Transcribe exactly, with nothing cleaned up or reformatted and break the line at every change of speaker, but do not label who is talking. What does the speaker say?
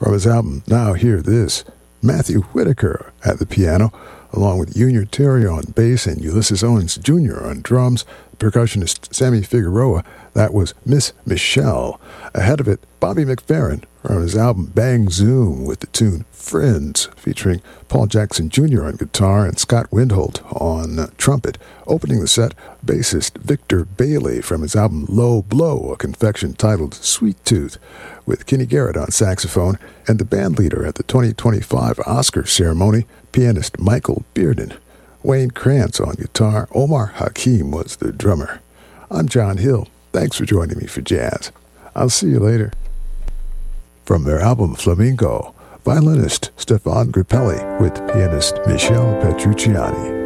From his album Now Hear This, Matthew Whitaker at the piano, along with Junior Terry on bass and Ulysses Owens Junior on drums, percussionist Sammy Figueroa. That was Miss Michelle. Ahead of it, Bobby McFerrin from his album Bang Zoom with the tune Friends, featuring Paul Jackson Junior on guitar and Scott Windholt on uh, trumpet. Opening the set, bassist Victor Bailey from his album Low Blow, a confection titled Sweet Tooth, with Kenny Garrett on saxophone, and the bandleader at the twenty twenty-five Oscar ceremony, pianist Michael Bearden. Wayne Krantz on guitar, Omar Hakim was the drummer. I'm John Hill. Thanks for joining me for jazz. I'll see you later. From their album Flamingo, violinist Stefan Grappelli with pianist Michelle Petrucciani.